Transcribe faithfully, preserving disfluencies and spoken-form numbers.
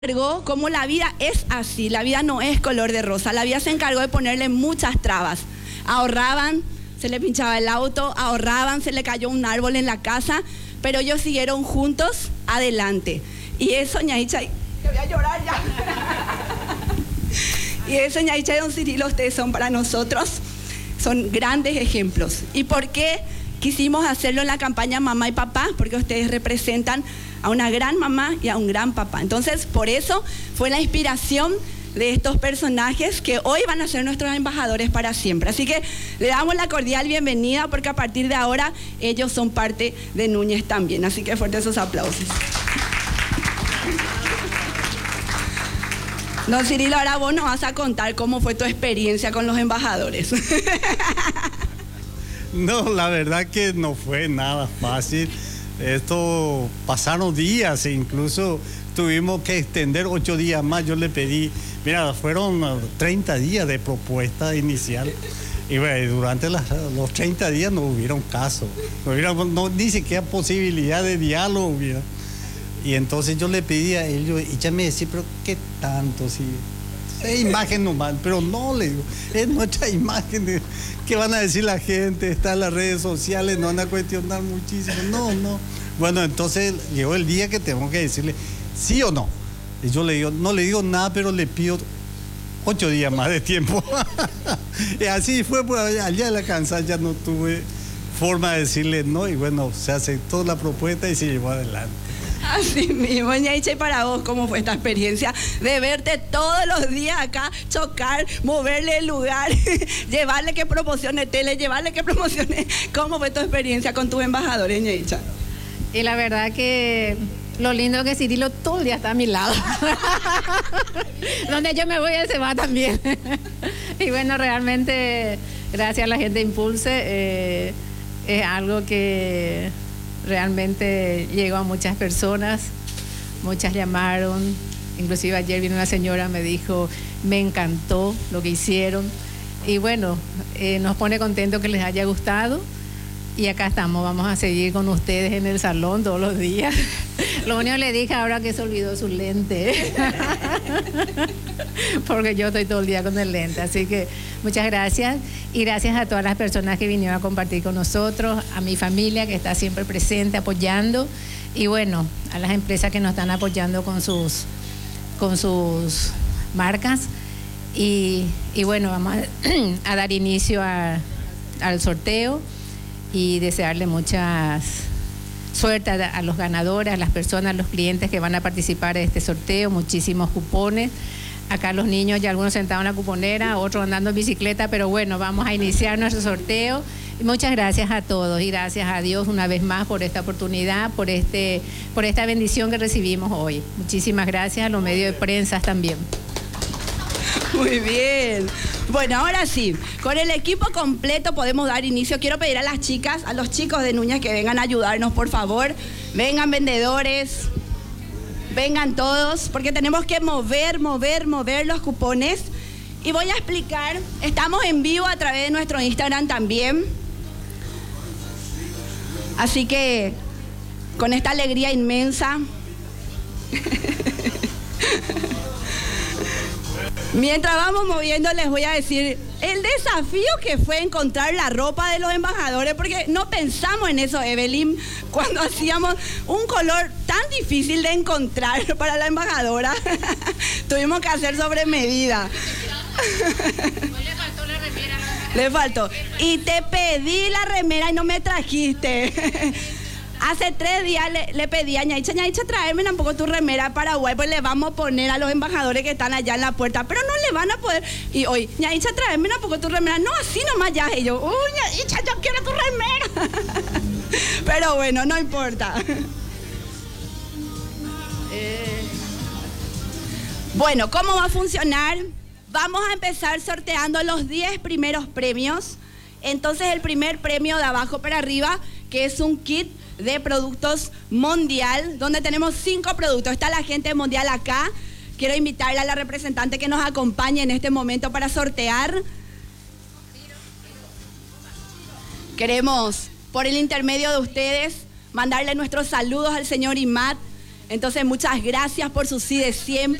encargó, como la vida es así, la vida no es color de rosa, la vida se encargó de ponerle muchas trabas. Ahorraban, se le pinchaba el auto, ahorraban, se le cayó un árbol en la casa, pero ellos siguieron juntos adelante. Y eso, ñaicha, que voy a llorar ya. Y eso, ñaicha y don Cirilo, ustedes son para nosotros, son grandes ejemplos. ¿Y por qué quisimos hacerlo en la campaña Mamá y Papá? Porque ustedes representan a una gran mamá y a un gran papá. Entonces, por eso fue la inspiración de estos personajes que hoy van a ser nuestros embajadores para siempre. Así que le damos la cordial bienvenida porque a partir de ahora ellos son parte de Núñez también. Así que fuertes esos aplausos. Don Cirilo, ahora vos nos vas a contar cómo fue tu experiencia con los embajadores. No, la verdad que no fue nada fácil. Esto pasaron días e incluso tuvimos que extender ocho días más. Yo le pedí, mira, fueron treinta días de propuesta inicial. Y bueno, durante las, los treinta días no hubieron caso, no hubiera no, ni siquiera posibilidad de diálogo hubiera. Y entonces yo le pedí a ellos, y ya me decía, pero ¿qué tanto? Si es imagen nomás, pero no, le digo, es nuestra imagen. De, ¿qué van a decir la gente? Está en las redes sociales, no van a cuestionar muchísimo. No, no. Bueno, entonces llegó el día que tengo que decirle sí o no. Y yo le digo, no le digo nada, pero le pido ocho días más de tiempo. Y así fue, por allá, allá en la cansada ya no tuve forma de decirle no. Y bueno, se aceptó la propuesta y se llevó adelante. Así mismo, ñaicha, y para vos, ¿cómo fue esta experiencia de verte todos los días acá, chocar, moverle el lugar, llevarle que promocione tele, llevarle que promocione? ¿Cómo fue tu experiencia con tus embajadores, ñaicha? Y la verdad que lo lindo es que Cirilo todo el día está a mi lado. Donde yo me voy, él se va también. Y bueno, realmente, gracias a la gente de Impulse, eh, es algo que realmente llegó a muchas personas, muchas llamaron, inclusive ayer vino una señora, me dijo, me encantó lo que hicieron, y bueno, eh, nos pone contento que les haya gustado, y acá estamos, vamos a seguir con ustedes en el salón todos los días. Lo único que le dije ahora que se olvidó su lente, porque yo estoy todo el día con el lente, así que muchas gracias, y gracias a todas las personas que vinieron a compartir con nosotros, a mi familia que está siempre presente, apoyando, y bueno, a las empresas que nos están apoyando con sus, con sus marcas, y, y bueno, vamos a, a dar inicio a, al sorteo, y desearle muchas suerte a, a los ganadores, a las personas, a los clientes que van a participar en este sorteo, muchísimos cupones. Acá los niños ya algunos sentados en la cuponera, otros andando en bicicleta, pero bueno, vamos a iniciar nuestro sorteo. Y muchas gracias a todos y gracias a Dios una vez más por esta oportunidad, por, este, por esta bendición que recibimos hoy. Muchísimas gracias a los medios de prensa también. Muy bien. Bueno, ahora sí, con el equipo completo podemos dar inicio. Quiero pedir a las chicas, a los chicos de Núñez que vengan a ayudarnos, por favor. Vengan vendedores, vengan todos, porque tenemos que mover, mover, mover los cupones. Y voy a explicar, estamos en vivo a través de nuestro Instagram también. Así que, con esta alegría inmensa... Mientras vamos moviendo, les voy a decir el desafío que fue encontrar la ropa de los embajadores, porque no pensamos en eso, Evelyn, cuando hacíamos un color tan difícil de encontrar para la embajadora. Tuvimos que hacer sobre medida. Le faltó la remera. Le faltó. Y te pedí la remera y no me trajiste. Hace tres días le, le pedí a ñaicha, ñaicha, tráeme un poco tu remera a Paraguay, pues le vamos a poner a los embajadores que están allá en la puerta, pero no le van a poder. Y hoy, ñaicha, tráeme un poco tu remera. No, así nomás ya. Y yo, uy, ñaicha, yo quiero tu remera. Pero bueno, no importa. Eh. Bueno, ¿cómo va a funcionar? Vamos a empezar sorteando los diez primeros premios. Entonces, el primer premio de abajo para arriba, que es un kit de productos Mondial, donde tenemos cinco productos. Está la gente Mondial acá. Quiero invitarle a la representante que nos acompañe en este momento para sortear. Queremos, por el intermedio de ustedes, mandarle nuestros saludos al señor Imad, Entonces, muchas gracias por su sí de siempre.